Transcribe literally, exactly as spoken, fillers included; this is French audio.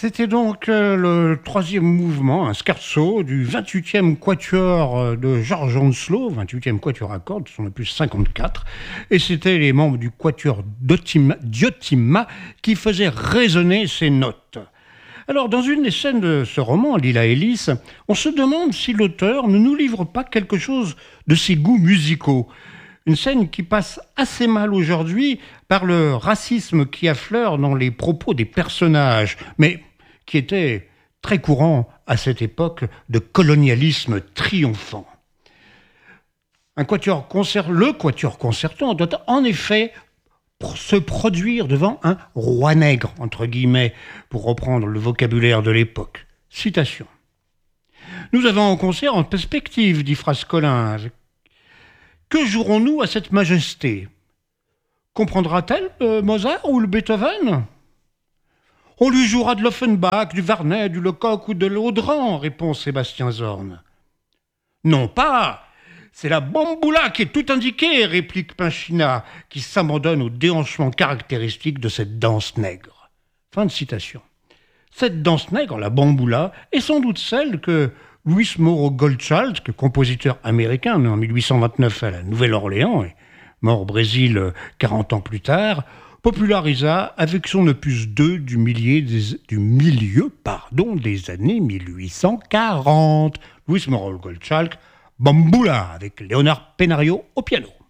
C'était donc euh, le troisième mouvement, un scherzo du vingt-huitième quatuor euh, de George Hounslow, vingt-huitième quatuor à cordes, ce sont plus cinquante-quatre, et c'était les membres du quatuor Diotima, Diotima qui faisaient résonner ces notes. Alors, dans une des scènes de ce roman, Lila Ellis, on se demande si l'auteur ne nous livre pas quelque chose de ses goûts musicaux. Une scène qui passe assez mal aujourd'hui par le racisme qui affleure dans les propos des personnages, mais qui était très courant à cette époque de colonialisme triomphant. Un quatuor concert, le quatuor concertant doit en effet se produire devant un roi nègre, entre guillemets, pour reprendre le vocabulaire de l'époque. Citation. « Nous avons un concert en perspective, dit Frascolin. Que jouerons-nous à cette majesté? Comprendra-t-elle euh, Mozart ou le Beethoven? On lui jouera de l'Offenbach, du Varnet, du Lecoq ou de l'Audran, répond Sébastien Zorn. Non pas, c'est la bamboula qui est tout indiquée, réplique Pinchina, qui s'abandonne au déhanchement caractéristique de cette danse nègre. Fin de citation. Cette danse nègre, la bamboula, est sans doute celle que Louis Mauro Goldschaltz, compositeur américain né en mille huit cent vingt-neuf à la Nouvelle-Orléans et mort au Brésil quarante ans plus tard, popularisa avec son opus deux du, millier des, du milieu pardon, des années mille huit cent quarante. Louis Mauro Goldschaltz, Bamboula, avec Léonard Penario au piano.